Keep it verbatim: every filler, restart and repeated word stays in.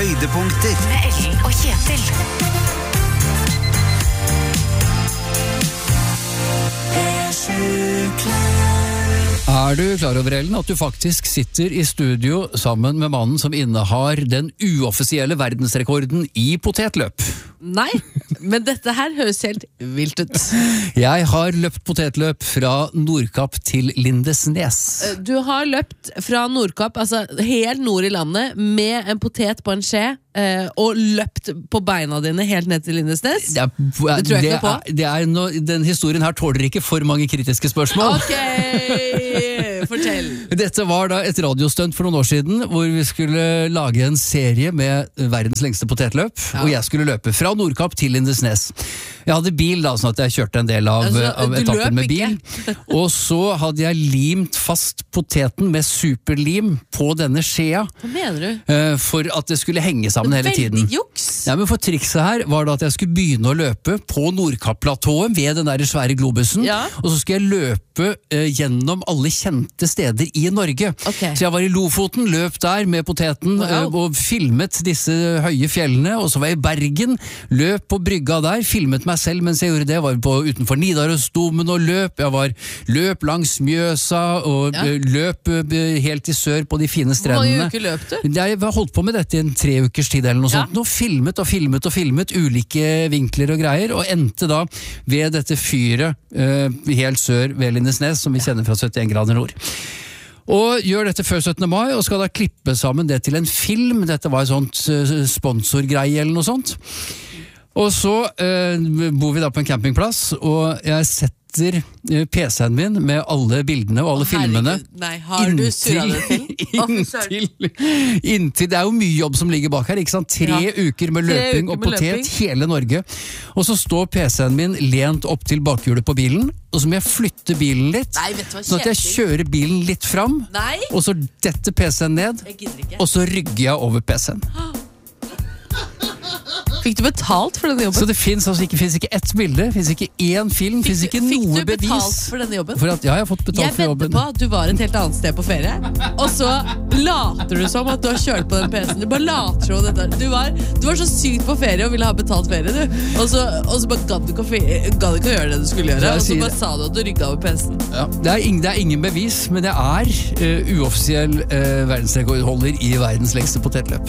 Høydepunkter med Ellen og Kjetil. Er du klar over, Ellen, at du faktisk sitter i studio sammen med mannen som innehar den uoffisielle verdensrekorden i potetløp? Nei, men dette her høres helt vilt ut. Jeg har løpt potetløp fra Nordkapp til Lindesnes. Du har løpt fra Nordkapp, altså helt nord i landet, med en potet på en skje, eh, og løpt på beina dine helt ned til Lindesnes. Det, er, det tror jeg det ikke på. Er, det er no, den historien her tåler ikke for mange kritiske spørsmål. Ok, fortell. Dette var da et radiostunt for noen år siden, hvor vi skulle lage en serie med verdens lengste potetløp, ja. Og jeg skulle løpe fra Nordkapp til Lindesnes. Jeg hadde bil da, sånn at jeg kjørte en del av, altså, av etappen med bil. Og så hadde jeg limt fast poteten med superlim på denne skjea. Hva mener du? Uh, for at det skulle henge sammen hele tiden. Veldig juks. Ja, men for trikset her var det at jeg skulle begynne å løpe på Nordkapp-platået ved den der svære globusen, ja. Og så skulle jeg løpe uh, gjennom alle kjente steder i Norge. Okay. Så jeg var i Lofoten, løp der med poteten, wow. uh, og filmet disse høye fjellene, og så var jeg i Bergen, løp på brygga der, filmet meg selv mens jeg gjorde det, jeg var på, utenfor Nidarosdomen og løp, jeg var løp langs Mjøsa, og ja. løp uh, helt i sør på de fine strendene. Hvor mange uker løp du? Jeg har holdt på med dette i en tre ukers tid eller noe ja. sånt, og filmet og filmet og filmet ulike vinkler og greier, og endte da ved dette fyret uh, helt sør ved Lindesnes, som vi kjenner fra syttien grader nord. Og gjør dette før syttende mai, og skal da klippe sammen det til en film. Dette var et sånt uh, sponsorgreie eller noe sånt. Og så uh, bor vi da på en campingplass, og jeg setter uh, P C-en min med alle bildene og alle Å, filmene. Nei, har du surret det til? inntil, inntil, det er jo mye jobb som ligger bak her, ikke sant? Tre Ja. uker med Tre løping uker og med potet, løping. hele Norge. Og så står P C-en min lent opp til bakhjulet på bilen, og så må jeg flytte bilen litt, Nei, vet du hva, sånn at jeg Kjetil? kjører bilen litt fram, Nei. og så detter P C-en ned, Jeg gidder ikke. og så rygger jeg over P C-en. Fikk du betalt for denne jobben? Så det finnes altså ikke, finnes ikke ett bilde, finnes ikke én film, finnes ikke Fikk noe du betalt bevis. for denne jobben? For at, ja, jeg har fått betalt Jeg for venter jobben. på at du var et helt annet sted på ferie, og så later du som at du har kjørt på den P C-en. Du bare later som dette. Du var, du var så sykt på ferie og ville ha betalt ferie, du. Og så, og så bare gadd du ikke å fe- gadd ikke å gjøre det du skulle gjøre, Jeg og så sier bare det. sa du at du rygget over P C-en. Ja, det, er ingen, det er ingen bevis, men jeg er uh, uoffisiell uh, verdensrekordholder i verdens lengste potetløp.